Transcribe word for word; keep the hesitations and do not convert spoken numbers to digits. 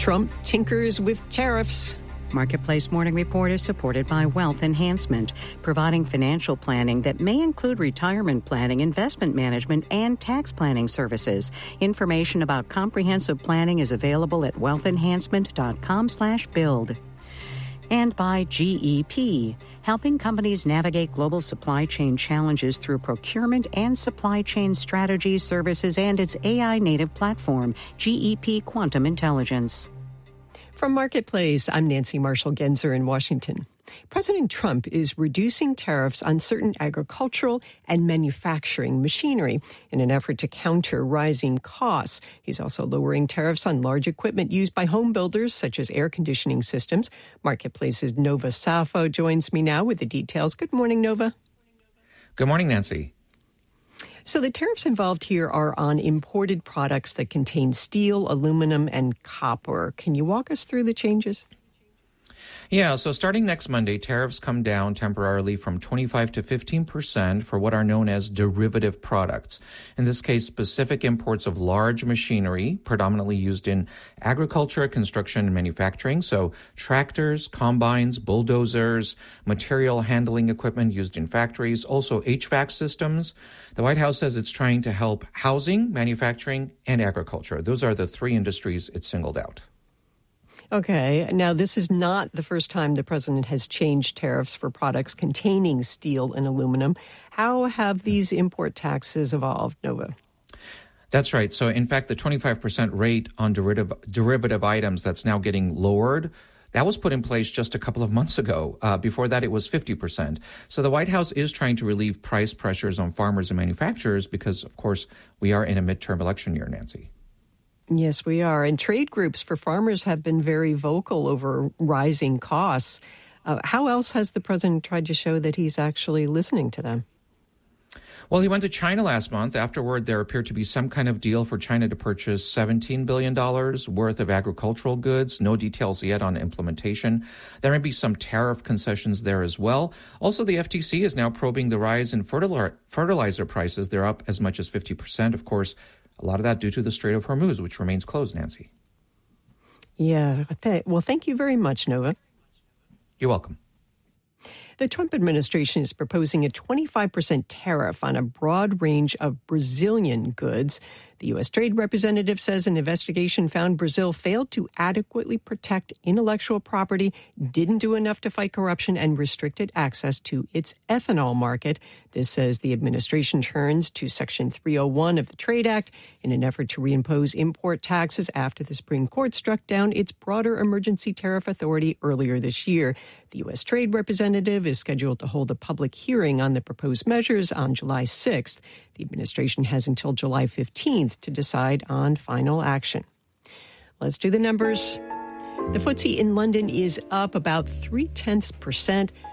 Trump tinkers with tariffs. Marketplace Morning Report is supported by Wealth Enhancement, providing financial planning that may include retirement planning, investment management, and tax planning services. Information about comprehensive planning is available at wealthenhancement.com slash build. And by G E P, helping companies navigate global supply chain challenges through procurement and supply chain strategy services and its A I-native platform, G E P Quantum Intelligence. From Marketplace, I'm Nancy Marshall-Genzer in Washington. President Trump is reducing tariffs on certain agricultural and manufacturing machinery in an effort to counter rising costs. He's also lowering tariffs on large equipment used by home builders, such as air conditioning systems. Marketplace's Nova Safo joins me now with the details. Good morning, Nova. Good morning, Nancy. So the tariffs involved here are on imported products that contain steel, aluminum, and copper. Can you walk us through the changes? Yeah, so starting next Monday, tariffs come down temporarily from twenty-five to fifteen percent for what are known as derivative products. In this case, specific imports of large machinery, predominantly used in agriculture, construction, and manufacturing. So tractors, combines, bulldozers, material handling equipment used in factories, also H V A C systems. The White House says it's trying to help housing, manufacturing, and agriculture. Those are the three industries it singled out. Okay. Now, this is not the first time the president has changed tariffs for products containing steel and aluminum. How have these import taxes evolved, Nova? That's right. So, in fact, the twenty-five percent rate on derivative, derivative items that's now getting lowered, that was put in place just a couple of months ago. Uh, before that, it was fifty percent. So the White House is trying to relieve price pressures on farmers and manufacturers because, of course, we are in a midterm election year, Nancy. Yes, we are. And trade groups for farmers have been very vocal over rising costs. Uh, how else has the president tried to show that he's actually listening to them? Well, he went to China last month. Afterward, there appeared to be some kind of deal for China to purchase seventeen billion dollars worth of agricultural goods. No details yet on implementation. There may be some tariff concessions there as well. Also, the F T C is now probing the rise in fertilizer prices. They're up as much as fifty percent, of course. A lot of that due to the Strait of Hormuz, which remains closed, Nancy. Yeah. Well, thank you very much, Nova. You're welcome. The Trump administration is proposing a twenty-five percent tariff on a broad range of Brazilian goods. The U S Trade Representative says an investigation found Brazil failed to adequately protect intellectual property, didn't do enough to fight corruption, and restricted access to its ethanol market. This says the administration turns to Section three oh one of the Trade Act in an effort to reimpose import taxes after the Supreme Court struck down its broader emergency tariff authority earlier this year. The U S Trade Representative is scheduled to hold a public hearing on the proposed measures on July sixth. The administration has until July fifteenth to decide on final action. Let's do the numbers. The F T S E in London is up about three-tenths percent.